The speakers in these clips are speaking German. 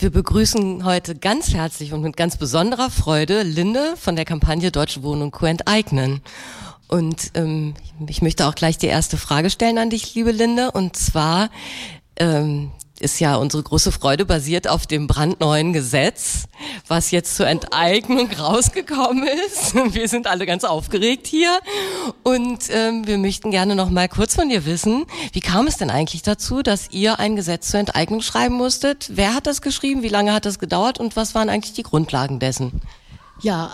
Wir begrüßen heute ganz herzlich und mit ganz besonderer Freude Linde von der Kampagne Deutsche Wohnen und Co. enteignen. Und ich möchte auch gleich die erste Frage stellen an dich, liebe Linde. Und zwar ist ja unsere große Freude basiert auf dem brandneuen Gesetz, was jetzt zur Enteignung rausgekommen ist. Wir sind alle ganz aufgeregt hier und wir möchten gerne noch mal kurz von dir wissen, wie kam es denn eigentlich dazu, dass ihr ein Gesetz zur Enteignung schreiben musstet? Wer hat das geschrieben? Wie lange hat das gedauert? Und was waren eigentlich die Grundlagen dessen? Ja,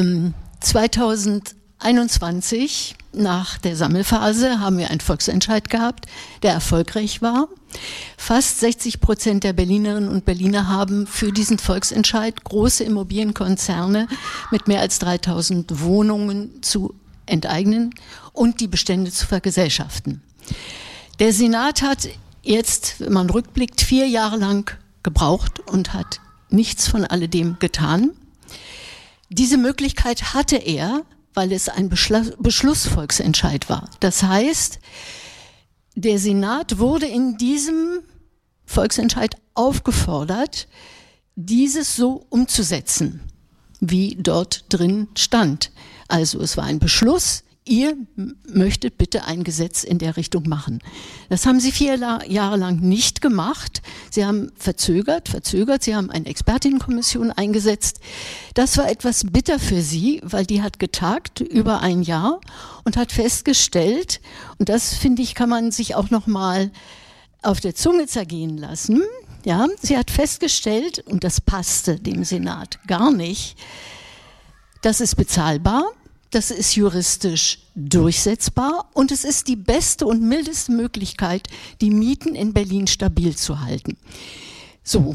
2021 nach der Sammelphase haben wir einen Volksentscheid gehabt, der erfolgreich war. Fast 60% der Berlinerinnen und Berliner haben für diesen Volksentscheid große Immobilienkonzerne mit mehr als 3000 Wohnungen zu enteignen und die Bestände zu vergesellschaften. Der Senat hat jetzt, wenn man rückblickt, 4 Jahre lang gebraucht und hat nichts von alledem getan. Diese Möglichkeit hatte er, weil es ein Beschlussvolksentscheid war. Das heißt, der Senat wurde in diesem Volksentscheid aufgefordert, dieses so umzusetzen, wie dort drin stand. Also es war ein Beschluss, ihr möchtet bitte ein Gesetz in der Richtung machen. Das haben sie 4 Jahre lang nicht gemacht. Sie haben verzögert. Sie haben eine Expertinnenkommission eingesetzt. Das war etwas bitter für sie, weil die hat getagt über ein Jahr und hat festgestellt, und das finde ich, kann man sich auch noch mal auf der Zunge zergehen lassen. Ja, sie hat festgestellt, und das passte dem Senat gar nicht, das ist bezahlbar. Das ist juristisch durchsetzbar und es ist die beste und mildeste Möglichkeit, die Mieten in Berlin stabil zu halten. So,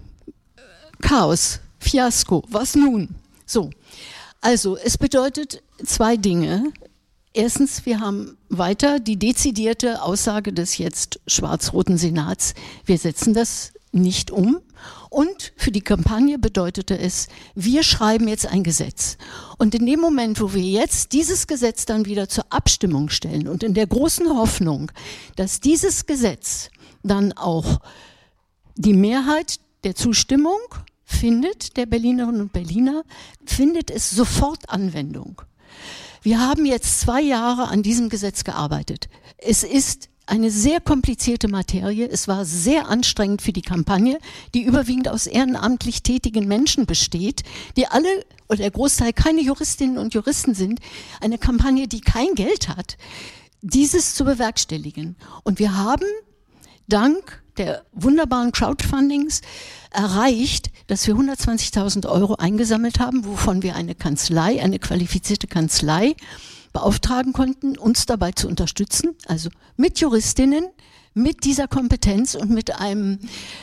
Chaos, Fiasko, was nun? So, also es bedeutet 2 Dinge. Erstens, wir haben weiter die dezidierte Aussage des jetzt schwarz-roten Senats, wir setzen das nicht um. Und für die Kampagne bedeutete es, wir schreiben jetzt ein Gesetz. Und in dem Moment, wo wir jetzt dieses Gesetz dann wieder zur Abstimmung stellen und in der großen Hoffnung, dass dieses Gesetz dann auch die Mehrheit der Zustimmung findet, der Berlinerinnen und Berliner, findet es sofort Anwendung. Wir haben jetzt 2 Jahre an diesem Gesetz gearbeitet. Es ist eine sehr komplizierte Materie. Es war sehr anstrengend für die Kampagne, die überwiegend aus ehrenamtlich tätigen Menschen besteht, die alle oder der Großteil keine Juristinnen und Juristen sind. Eine Kampagne, die kein Geld hat, dieses zu bewerkstelligen. Und wir haben dank der wunderbaren Crowdfundings erreicht, dass wir 120.000 € eingesammelt haben, wovon wir eine Kanzlei, eine qualifizierte Kanzlei, beauftragen konnten, uns dabei zu unterstützen, also mit Juristinnen, mit dieser Kompetenz und mit einem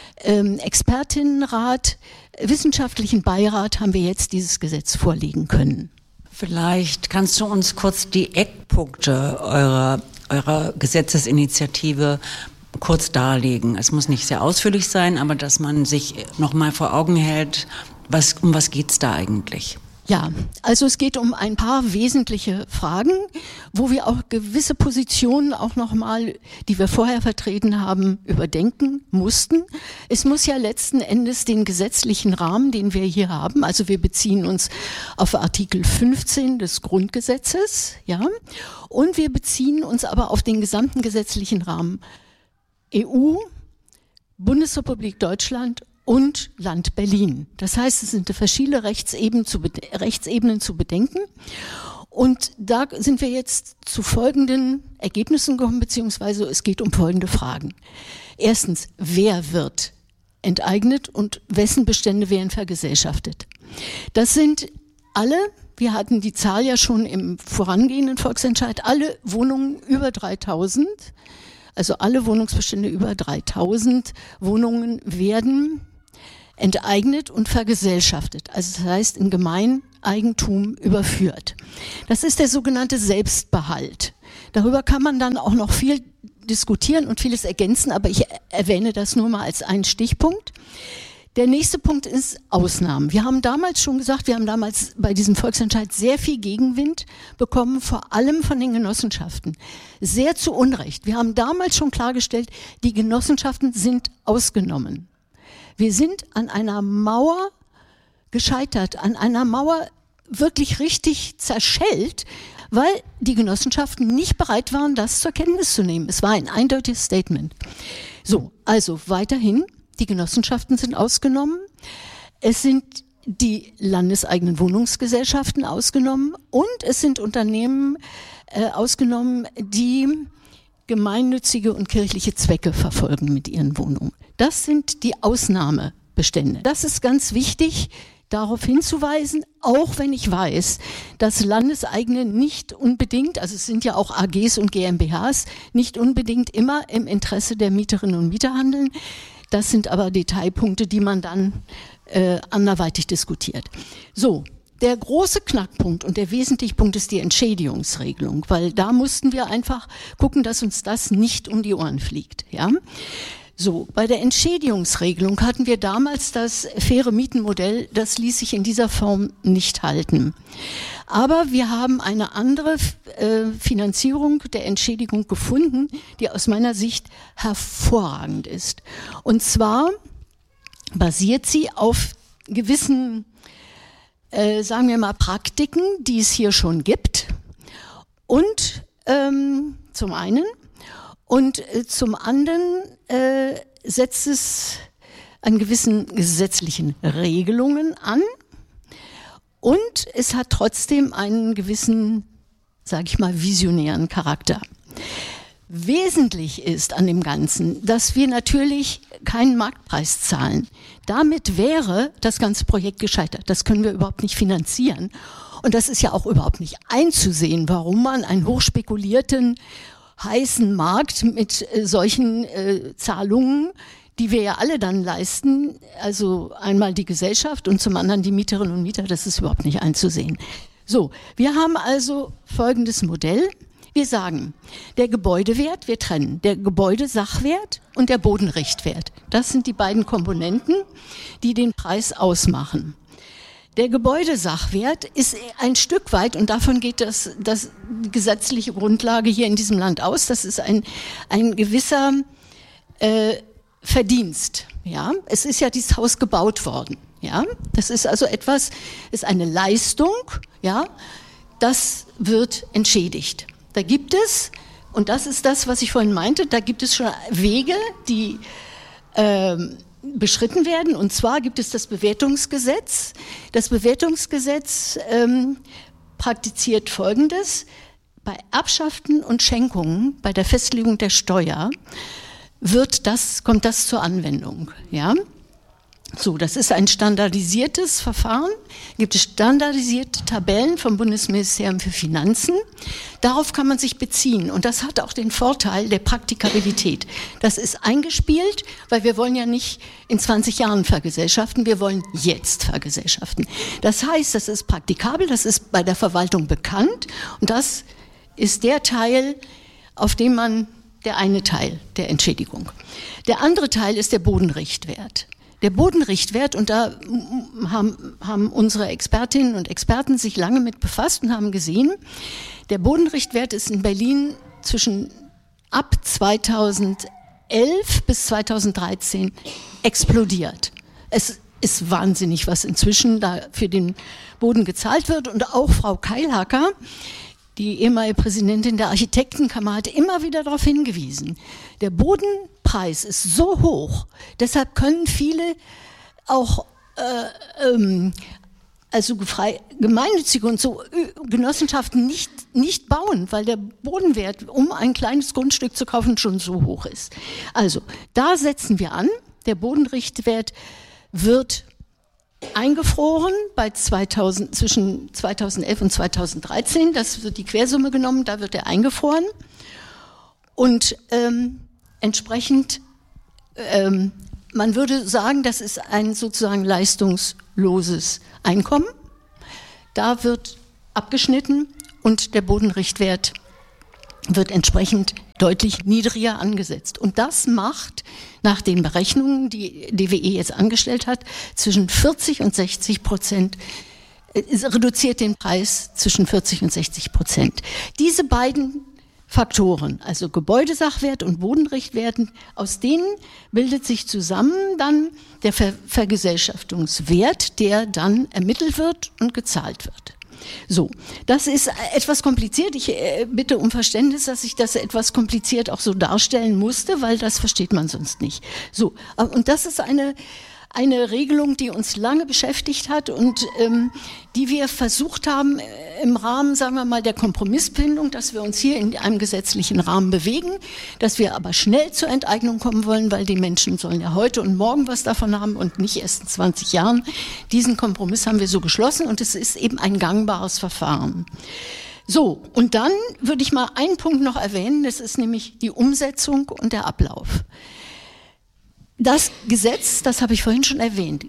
Expertinnenrat, wissenschaftlichen Beirat haben wir jetzt dieses Gesetz vorlegen können. Vielleicht kannst du uns kurz die Eckpunkte eurer Gesetzesinitiative kurz darlegen. Es muss nicht sehr ausführlich sein, aber dass man sich noch mal vor Augen hält, um was geht's da eigentlich? Ja, also es geht um ein paar wesentliche Fragen, wo wir auch gewisse Positionen auch nochmal, die wir vorher vertreten haben, überdenken mussten. Es muss ja letzten Endes den gesetzlichen Rahmen, den wir hier haben, also wir beziehen uns auf Artikel 15 des Grundgesetzes, ja, und wir beziehen uns aber auf den gesamten gesetzlichen Rahmen EU, Bundesrepublik Deutschland und Land Berlin. Das heißt, es sind verschiedene Rechtsebenen zu bedenken. Und da sind wir jetzt zu folgenden Ergebnissen gekommen, beziehungsweise es geht um folgende Fragen. Erstens, wer wird enteignet und wessen Bestände werden vergesellschaftet? Das sind alle, wir hatten die Zahl ja schon im vorangehenden Volksentscheid, alle Wohnungen über 3000, also alle Wohnungsbestände über 3000 Wohnungen werden enteignet und vergesellschaftet. Also das heißt in Gemeineigentum überführt. Das ist der sogenannte Selbstbehalt. Darüber kann man dann auch noch viel diskutieren und vieles ergänzen, aber ich erwähne das nur mal als einen Stichpunkt. Der nächste Punkt ist Ausnahmen. Wir haben damals schon gesagt, wir haben damals bei diesem Volksentscheid sehr viel Gegenwind bekommen, vor allem von den Genossenschaften. Sehr zu Unrecht. Wir haben damals schon klargestellt, die Genossenschaften sind ausgenommen. Wir sind an einer Mauer gescheitert, an einer Mauer wirklich richtig zerschellt, weil die Genossenschaften nicht bereit waren, das zur Kenntnis zu nehmen. Es war ein eindeutiges Statement. So, also weiterhin, die Genossenschaften sind ausgenommen. Es sind die landeseigenen Wohnungsgesellschaften ausgenommen und es sind Unternehmen ausgenommen, die gemeinnützige und kirchliche Zwecke verfolgen mit ihren Wohnungen. Das sind die Ausnahmebestände. Das ist ganz wichtig, darauf hinzuweisen, auch wenn ich weiß, dass Landeseigene nicht unbedingt, also es sind ja auch AGs und GmbHs, nicht unbedingt immer im Interesse der Mieterinnen und Mieter handeln. Das sind aber Detailpunkte, die man dann anderweitig diskutiert. So, der große Knackpunkt und der wesentliche Punkt ist die Entschädigungsregelung, weil da mussten wir einfach gucken, dass uns das nicht um die Ohren fliegt. Ja? So, bei der Entschädigungsregelung hatten wir damals das faire Mietenmodell, das ließ sich in dieser Form nicht halten. Aber wir haben eine andere Finanzierung der Entschädigung gefunden, die aus meiner Sicht hervorragend ist. Und zwar basiert sie auf gewissen, sagen wir mal, Praktiken, die es hier schon gibt. Und zum einen. Und zum anderen setzt es an gewissen gesetzlichen Regelungen an und es hat trotzdem einen gewissen, sage ich mal, visionären Charakter. Wesentlich ist an dem Ganzen, dass wir natürlich keinen Marktpreis zahlen. Damit wäre das ganze Projekt gescheitert. Das können wir überhaupt nicht finanzieren. Und das ist ja auch überhaupt nicht einzusehen, warum man einen hochspekulierten heißen Markt mit solchen Zahlungen, die wir ja alle dann leisten, also einmal die Gesellschaft und zum anderen die Mieterinnen und Mieter, das ist überhaupt nicht einzusehen. So, wir haben also folgendes Modell. Wir sagen, der Gebäudewert, wir trennen der Gebäudesachwert und der Bodenrichtwert. Das sind die beiden Komponenten, die den Preis ausmachen. Der Gebäudesachwert ist ein Stück weit, und davon geht das die gesetzliche Grundlage hier in diesem Land aus, das ist ein gewisser Verdienst. Ja? Es ist ja dieses Haus gebaut worden. Ja? Das ist also etwas, ist eine Leistung, ja? Das wird entschädigt. Da gibt es, und das ist das, was ich vorhin meinte, da gibt es schon Wege, die beschritten werden. Und zwar gibt es das Bewertungsgesetz. Das Bewertungsgesetz praktiziert Folgendes. Bei Erbschaften und Schenkungen, bei der Festlegung der Steuer, kommt das zur Anwendung. Ja? So, das ist ein standardisiertes Verfahren. Gibt es standardisierte Tabellen vom Bundesministerium für Finanzen. Darauf kann man sich beziehen. Und das hat auch den Vorteil der Praktikabilität. Das ist eingespielt, weil wir wollen ja nicht in 20 Jahren vergesellschaften, wir wollen jetzt vergesellschaften. Das heißt, das ist praktikabel, das ist bei der Verwaltung bekannt. Und das ist der Teil, auf dem der eine Teil der Entschädigung. Der andere Teil ist der Bodenrichtwert. Der Bodenrichtwert, und da haben unsere Expertinnen und Experten sich lange mit befasst und haben gesehen, der Bodenrichtwert ist in Berlin ab 2011 bis 2013 explodiert. Es ist wahnsinnig, was inzwischen da für den Boden gezahlt wird. Und auch Frau Keilhacker, die ehemalige Präsidentin der Architektenkammer, hat immer wieder darauf hingewiesen. Der Bodenpreis ist so hoch, deshalb können viele auch also gemeinnützige und so Genossenschaften nicht bauen, weil der Bodenwert, um ein kleines Grundstück zu kaufen, schon so hoch ist. Also da setzen wir an. Der Bodenrichtwert wird eingefroren zwischen 2011 und 2013. Das wird die Quersumme genommen, da wird er eingefroren. Und entsprechend, man würde sagen, das ist ein sozusagen leistungsloses Einkommen. Da wird abgeschnitten und der Bodenrichtwert wird entsprechend deutlich niedriger angesetzt. Und das macht nach den Berechnungen, die DWE jetzt angestellt hat, zwischen 40 und 60%, reduziert den Preis zwischen 40 und 60%. Diese beiden Faktoren, also Gebäudesachwert und Bodenrichtwerten, aus denen bildet sich zusammen dann der Vergesellschaftungswert, der dann ermittelt wird und gezahlt wird. So, das ist etwas kompliziert. Ich bitte um Verständnis, dass ich das etwas kompliziert auch so darstellen musste, weil das versteht man sonst nicht. So, und das ist eine Regelung, die uns lange beschäftigt hat und die wir versucht haben im Rahmen, sagen wir mal, der Kompromissfindung, dass wir uns hier in einem gesetzlichen Rahmen bewegen, dass wir aber schnell zur Enteignung kommen wollen, weil die Menschen sollen ja heute und morgen was davon haben und nicht erst in 20 Jahren. Diesen Kompromiss haben wir so geschlossen und es ist eben ein gangbares Verfahren. So, und dann würde ich mal einen Punkt noch erwähnen, das ist nämlich die Umsetzung und der Ablauf. Das Gesetz, das habe ich vorhin schon erwähnt,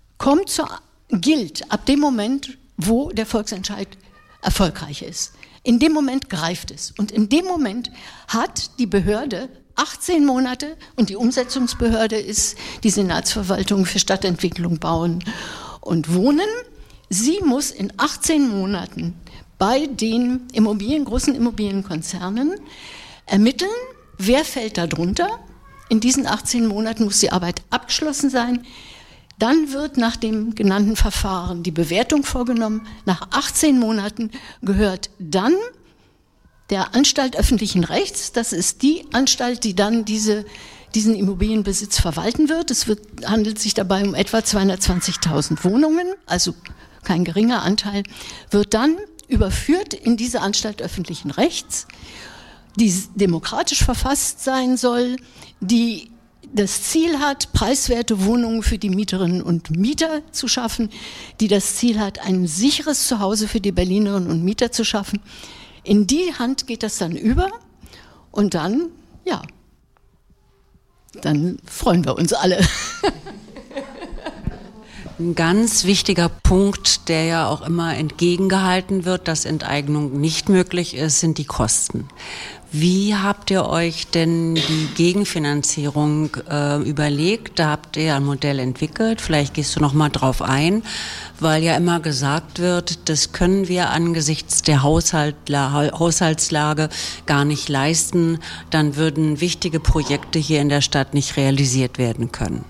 gilt ab dem Moment, wo der Volksentscheid erfolgreich ist. In dem Moment greift es. Und in dem Moment hat die Behörde 18 Monate und die Umsetzungsbehörde ist die Senatsverwaltung für Stadtentwicklung, Bauen und Wohnen. Sie muss in 18 Monaten bei den großen Immobilienkonzernen ermitteln, wer fällt da drunter. In diesen 18 Monaten muss die Arbeit abgeschlossen sein. Dann wird nach dem genannten Verfahren die Bewertung vorgenommen. Nach 18 Monaten gehört dann der Anstalt öffentlichen Rechts. Das ist die Anstalt, die dann diesen Immobilienbesitz verwalten wird. Handelt sich dabei um etwa 220.000 Wohnungen, also kein geringer Anteil, wird dann überführt in diese Anstalt öffentlichen Rechts, die demokratisch verfasst sein soll, die das Ziel hat, preiswerte Wohnungen für die Mieterinnen und Mieter zu schaffen, die das Ziel hat, ein sicheres Zuhause für die Berlinerinnen und Mieter zu schaffen. In die Hand geht das dann über und dann, ja, dann freuen wir uns alle. Ein ganz wichtiger Punkt, der ja auch immer entgegengehalten wird, dass Enteignung nicht möglich ist, sind die Kosten. Wie habt ihr euch denn die Gegenfinanzierung überlegt? Da habt ihr ja ein Modell entwickelt. Vielleicht gehst du noch mal drauf ein, weil ja immer gesagt wird, das können wir angesichts der Haushaltslage gar nicht leisten. Dann würden wichtige Projekte hier in der Stadt nicht realisiert werden können.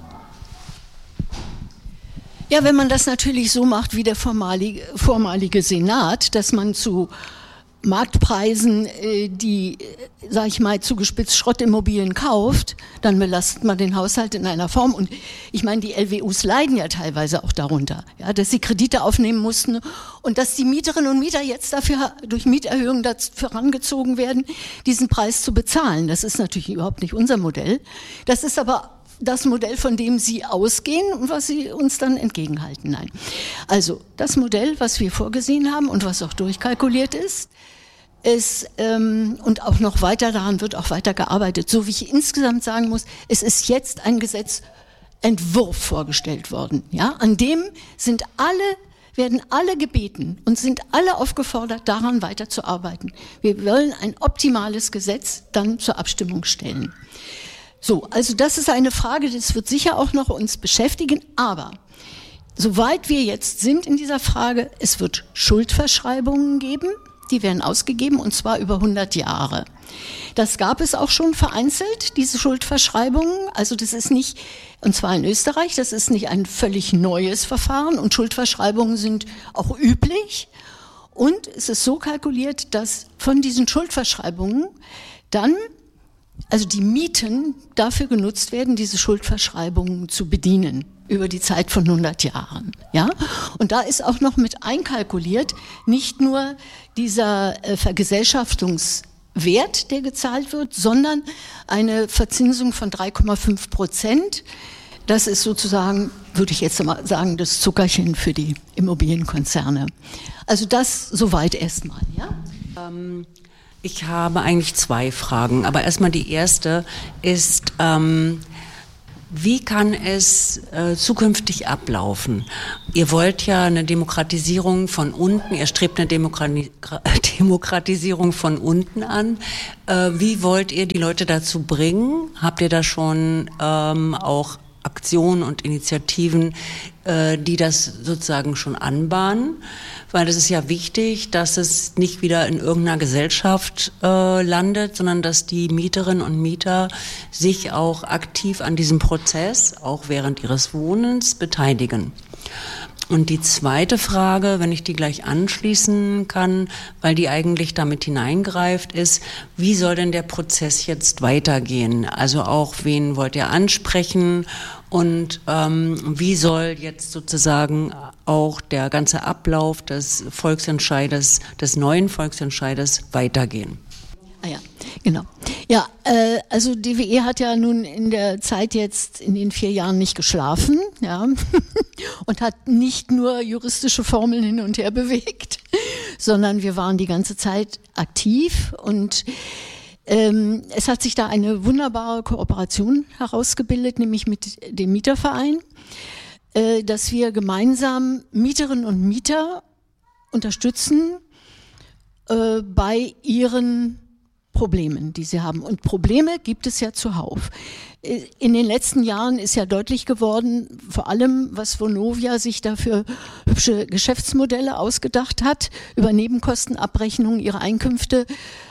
Ja, wenn man das natürlich so macht wie der vormalige Senat, dass man zu Marktpreisen, die, sag ich mal, zugespitzt Schrottimmobilien kauft, dann belastet man den Haushalt in einer Form. Und ich meine, die LWUs leiden ja teilweise auch darunter, ja, dass sie Kredite aufnehmen mussten und dass die Mieterinnen und Mieter jetzt dafür durch Mieterhöhungen dazu herangezogen werden, diesen Preis zu bezahlen. Das ist natürlich überhaupt nicht unser Modell. Das ist aber das Modell, von dem Sie ausgehen und was Sie uns dann entgegenhalten. Nein. Also das Modell, was wir vorgesehen haben und was auch durchkalkuliert ist, und auch noch weiter, daran wird auch weiter gearbeitet. So wie ich insgesamt sagen muss, es ist jetzt ein Gesetzentwurf vorgestellt worden. Ja? An dem werden alle gebeten und sind alle aufgefordert, daran weiterzuarbeiten. Wir wollen ein optimales Gesetz dann zur Abstimmung stellen. So, also das ist eine Frage, das wird sicher auch noch uns beschäftigen, aber soweit wir jetzt sind in dieser Frage, es wird Schuldverschreibungen geben, die werden ausgegeben und zwar über 100 Jahre. Das gab es auch schon vereinzelt, diese Schuldverschreibungen, also das ist nicht, und zwar in Österreich, das ist nicht ein völlig neues Verfahren und Schuldverschreibungen sind auch üblich und es ist so kalkuliert, dass von diesen Schuldverschreibungen dann also die Mieten dafür genutzt werden, diese Schuldverschreibungen zu bedienen über die Zeit von 100 Jahren. Ja? Und da ist auch noch mit einkalkuliert, nicht nur dieser Vergesellschaftungswert, der gezahlt wird, sondern eine Verzinsung von 3,5%. Das ist sozusagen, würde ich jetzt mal sagen, das Zuckerchen für die Immobilienkonzerne. Also das soweit erstmal. Ja? Ich habe eigentlich zwei Fragen, aber erstmal die erste ist, wie kann es zukünftig ablaufen? Ihr wollt ja eine Demokratisierung von unten, ihr strebt eine Demokratisierung von unten an. Wie wollt ihr die Leute dazu bringen? Habt ihr da schon auch Aktionen und Initiativen, die das sozusagen schon anbahnen, weil es ist ja wichtig, dass es nicht wieder in irgendeiner Gesellschaft landet, sondern dass die Mieterinnen und Mieter sich auch aktiv an diesem Prozess, auch während ihres Wohnens, beteiligen. Und die zweite Frage, wenn ich die gleich anschließen kann, weil die eigentlich damit hineingreift, ist, wie soll denn der Prozess jetzt weitergehen? Also auch, wen wollt ihr ansprechen und wie soll jetzt sozusagen auch der ganze Ablauf des Volksentscheides, des neuen Volksentscheides weitergehen? Ah ja, genau. Ja, also DWE hat ja nun in der Zeit jetzt in den 4 Jahren nicht geschlafen, ja, und hat nicht nur juristische Formeln hin und her bewegt, sondern wir waren die ganze Zeit aktiv und es hat sich da eine wunderbare Kooperation herausgebildet, nämlich mit dem Mieterverein, dass wir gemeinsam Mieterinnen und Mieter unterstützen bei ihren Problemen, die sie haben. Und Probleme gibt es ja zuhauf. In den letzten Jahren ist ja deutlich geworden, vor allem, was Vonovia sich da für hübsche Geschäftsmodelle ausgedacht hat, über Nebenkostenabrechnungen ihre Einkünfte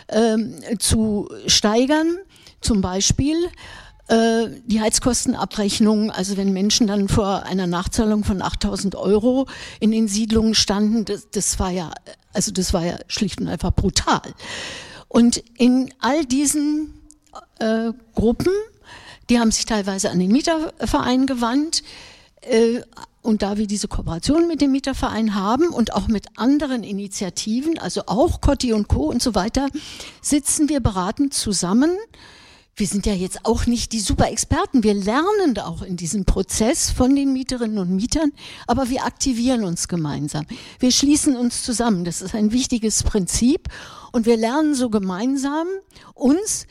zu steigern. Zum Beispiel die Heizkostenabrechnung, also wenn Menschen dann vor einer Nachzahlung von 8.000 € in den Siedlungen standen, das war ja schlicht und einfach brutal. Und in all diesen Gruppen, die haben sich teilweise an den Mieterverein gewandt, und da wir diese Kooperation mit dem Mieterverein haben und auch mit anderen Initiativen, also auch Cotti und Co. und so weiter, sitzen wir beratend zusammen. Wir sind ja jetzt auch nicht die super Experten, wir lernen auch in diesem Prozess von den Mieterinnen und Mietern, aber wir aktivieren uns gemeinsam. Wir schließen uns zusammen, das ist ein wichtiges Prinzip und wir lernen so gemeinsam uns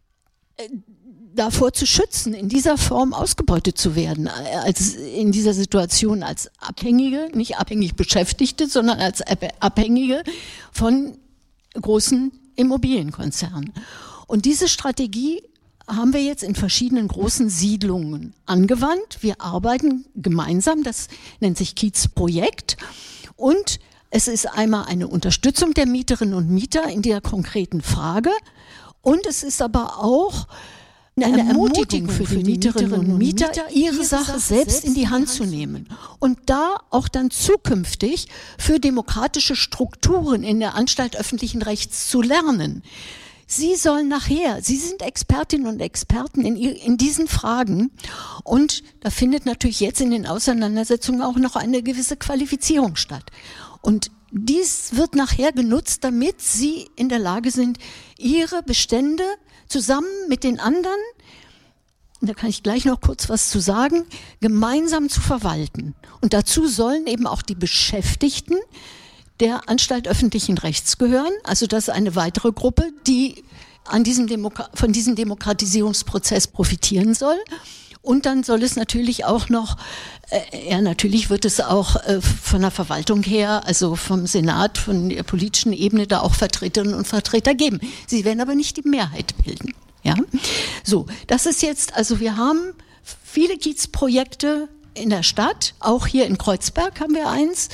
davor zu schützen, in dieser Form ausgebeutet zu werden, als in dieser Situation als Abhängige, nicht abhängig Beschäftigte, sondern als Abhängige von großen Immobilienkonzernen. Und diese Strategie haben wir jetzt in verschiedenen großen Siedlungen angewandt. Wir arbeiten gemeinsam, das nennt sich Kiezprojekt. Und es ist einmal eine Unterstützung der Mieterinnen und Mieter in der konkreten Frage. Und es ist aber auch eine Ermutigung für die Mieterinnen und Mieter, ihre Sache selbst in die Hand zu nehmen. Und da auch dann zukünftig für demokratische Strukturen in der Anstalt öffentlichen Rechts zu lernen. Sie sollen nachher, Sie sind Expertinnen und Experten in diesen Fragen und da findet natürlich jetzt in den Auseinandersetzungen auch noch eine gewisse Qualifizierung statt. Und dies wird nachher genutzt, damit Sie in der Lage sind, Ihre Bestände zusammen mit den anderen, da kann ich gleich noch kurz was zu sagen, gemeinsam zu verwalten. Und dazu sollen eben auch die Beschäftigten der Anstalt öffentlichen Rechts gehören. Also das ist eine weitere Gruppe, die von diesem Demokratisierungsprozess profitieren soll. Und dann soll es natürlich auch noch, natürlich wird es auch von der Verwaltung her, also vom Senat, von der politischen Ebene da auch Vertreterinnen und Vertreter geben. Sie werden aber nicht die Mehrheit bilden. Ja, so, das ist jetzt, also wir haben viele Kiezprojekte in der Stadt, auch hier in Kreuzberg haben wir eins.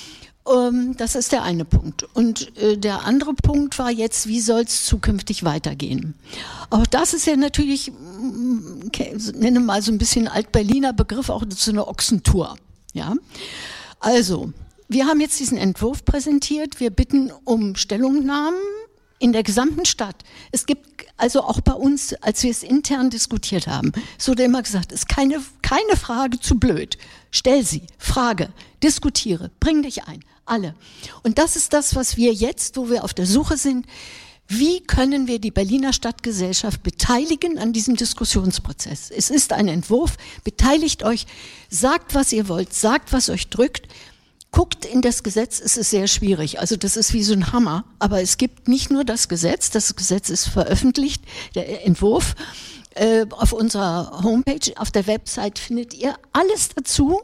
Das ist der eine Punkt. Und der andere Punkt war jetzt, wie soll es zukünftig weitergehen? Auch das ist ja natürlich, nenne mal so ein bisschen Altberliner Begriff, auch so eine Ochsentour. Ja? Also, wir haben jetzt diesen Entwurf präsentiert. Wir bitten um Stellungnahmen in der gesamten Stadt. Es gibt also auch bei uns, als wir es intern diskutiert haben, es wurde immer gesagt, es ist keine Frage zu blöd. Stell sie, frage, diskutiere, bring dich ein, alle. Und das ist das, was wir jetzt, wo wir auf der Suche sind, wie können wir die Berliner Stadtgesellschaft beteiligen an diesem Diskussionsprozess? Es ist ein Entwurf, beteiligt euch, sagt, was ihr wollt, sagt, was euch drückt. Guckt in das Gesetz, es ist sehr schwierig. Also das ist wie so ein Hammer. Aber es gibt nicht nur das Gesetz ist veröffentlicht, der Entwurf. Auf unserer Homepage, auf der Website findet ihr alles dazu.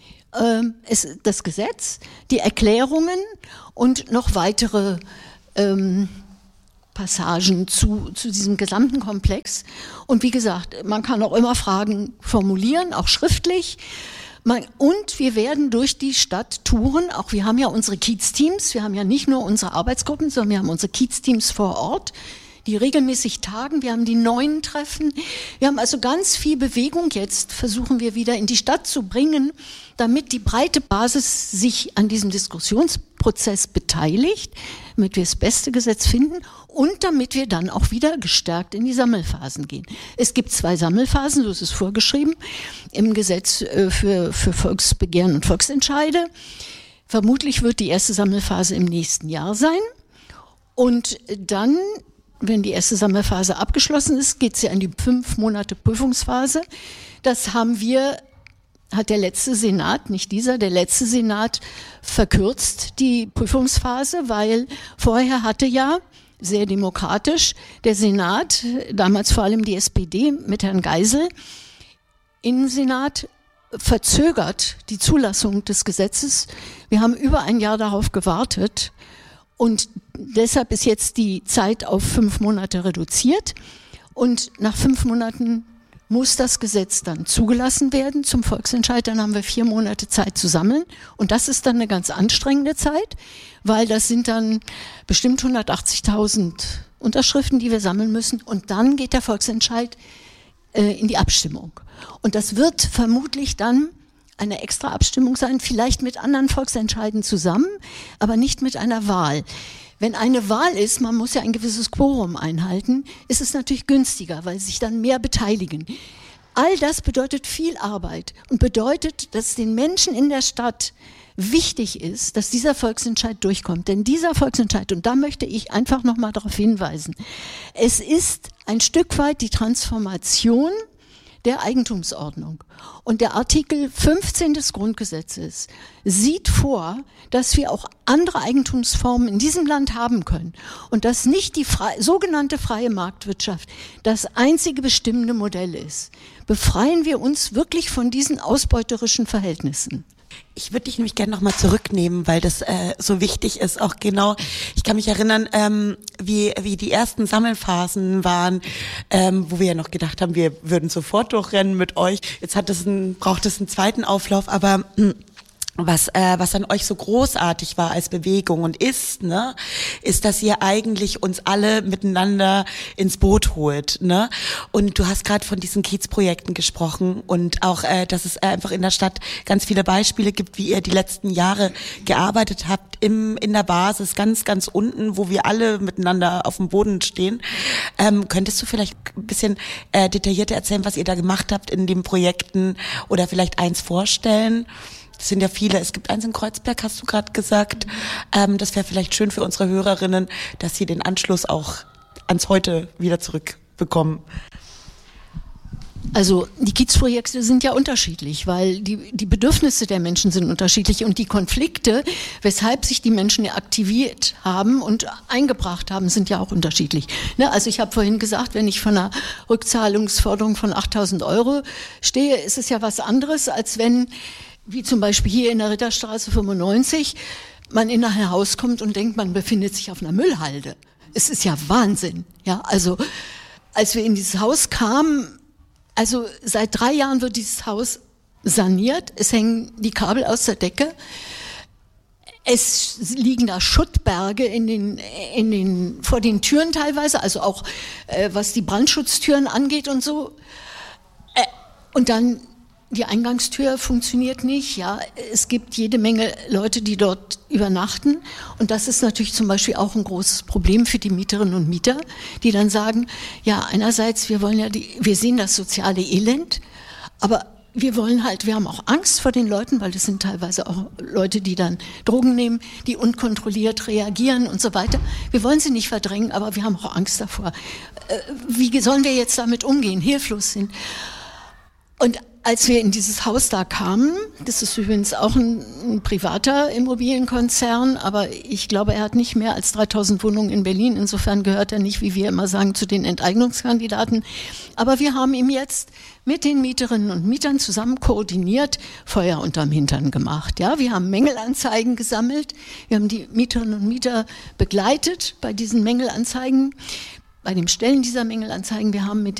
Das Gesetz, die Erklärungen und noch weitere Passagen zu diesem gesamten Komplex. Und wie gesagt, man kann auch immer Fragen formulieren, auch schriftlich. Und wir werden durch die Stadt touren. Auch wir haben ja unsere Kiez-Teams. Wir haben ja nicht nur unsere Arbeitsgruppen, sondern wir haben unsere Kiez-Teams vor Ort, die regelmäßig tagen. Wir haben die neuen Treffen. Wir haben also ganz viel Bewegung. Jetzt versuchen wir wieder in die Stadt zu bringen, damit die breite Basis sich an diesem Diskussionsprozess beteiligt, damit wir das beste Gesetz finden und damit wir dann auch wieder gestärkt in die Sammelphasen gehen. Es gibt 2 Sammelphasen, so ist es vorgeschrieben, im Gesetz für Volksbegehren und Volksentscheide. Vermutlich wird die erste Sammelphase im nächsten Jahr sein. Und dann, wenn die erste Sammelphase abgeschlossen ist, geht es ja in die 5 Monate Prüfungsphase. Das hat der letzte Senat, nicht dieser, der letzte Senat verkürzt die Prüfungsphase, weil vorher hatte ja sehr demokratisch der Senat, damals vor allem die SPD mit Herrn Geisel, im Senat verzögert die Zulassung des Gesetzes. Wir haben über ein Jahr darauf gewartet und deshalb ist jetzt die Zeit auf 5 Monate reduziert und nach 5 Monaten muss das Gesetz dann zugelassen werden zum Volksentscheid. Dann haben wir 4 Monate Zeit zu sammeln. Und das ist dann eine ganz anstrengende Zeit, weil das sind dann bestimmt 180.000 Unterschriften, die wir sammeln müssen. Und dann geht der Volksentscheid in die Abstimmung. Und das wird vermutlich dann eine extra Abstimmung sein, vielleicht mit anderen Volksentscheiden zusammen, aber nicht mit einer Wahl. Wenn eine Wahl ist, man muss ja ein gewisses Quorum einhalten, ist es natürlich günstiger, weil sich dann mehr beteiligen. All das bedeutet viel Arbeit und bedeutet, dass den Menschen in der Stadt wichtig ist, dass dieser Volksentscheid durchkommt. Denn dieser Volksentscheid, und da möchte ich einfach nochmal darauf hinweisen, es ist ein Stück weit die Transformation der Eigentumsordnung. Und der Artikel 15 des Grundgesetzes sieht vor, dass wir auch andere Eigentumsformen in diesem Land haben können und dass nicht die sogenannte freie Marktwirtschaft das einzige bestimmende Modell ist. Befreien wir uns wirklich von diesen ausbeuterischen Verhältnissen. Ich würde dich nämlich gerne nochmal zurücknehmen, weil das so wichtig ist. Auch genau, ich kann mich erinnern, wie die ersten Sammelphasen waren, wo wir ja noch gedacht haben, wir würden sofort durchrennen mit euch. Jetzt braucht es einen zweiten Auflauf, aber was an euch so großartig war als Bewegung und ist, dass ihr eigentlich uns alle miteinander ins Boot holt, Und du hast gerade von diesen Kiezprojekten gesprochen und auch, dass es einfach in der Stadt ganz viele Beispiele gibt, wie ihr die letzten Jahre gearbeitet habt in der Basis, ganz, ganz unten, wo wir alle miteinander auf dem Boden stehen. Könntest du vielleicht ein bisschen detaillierter erzählen, was ihr da gemacht habt in den Projekten oder vielleicht eins vorstellen? Das sind ja viele. Es gibt eins in Kreuzberg, hast du gerade gesagt. Das wäre vielleicht schön für unsere Hörerinnen, dass sie den Anschluss auch ans Heute wieder zurückbekommen. Also die Kiezprojekte sind ja unterschiedlich, weil die Bedürfnisse der Menschen sind unterschiedlich und die Konflikte, weshalb sich die Menschen aktiviert haben und eingebracht haben, sind ja auch unterschiedlich. Also ich habe vorhin gesagt, wenn ich von einer Rückzahlungsforderung von 8.000 € stehe, ist es ja was anderes, als wenn, wie zum Beispiel hier in der Ritterstraße 95, man in ein Haus kommt und denkt, man befindet sich auf einer Müllhalde. Es ist ja Wahnsinn. Ja, also als wir in dieses Haus kamen, also seit 3 Jahren wird dieses Haus saniert. Es hängen die Kabel aus der Decke. Es liegen da Schuttberge vor den Türen teilweise, also auch was die Brandschutztüren angeht und so. Und dann die Eingangstür funktioniert nicht, ja. Es gibt jede Menge Leute, die dort übernachten. Und das ist natürlich zum Beispiel auch ein großes Problem für die Mieterinnen und Mieter, die dann sagen, ja, einerseits, wir sehen das soziale Elend, aber wir haben auch Angst vor den Leuten, weil das sind teilweise auch Leute, die dann Drogen nehmen, die unkontrolliert reagieren und so weiter. Wir wollen sie nicht verdrängen, aber wir haben auch Angst davor. Wie sollen wir jetzt damit umgehen? Hilflos sind. Und als wir in dieses Haus da kamen, das ist übrigens auch ein privater Immobilienkonzern, aber ich glaube, er hat nicht mehr als 3000 Wohnungen in Berlin. Insofern gehört er nicht, wie wir immer sagen, zu den Enteignungskandidaten. Aber wir haben ihm jetzt mit den Mieterinnen und Mietern zusammen koordiniert Feuer unterm Hintern gemacht. Ja, wir haben Mängelanzeigen gesammelt. Wir haben die Mieterinnen und Mieter begleitet bei diesen Mängelanzeigen, bei dem Stellen dieser Mängelanzeigen. Wir haben mit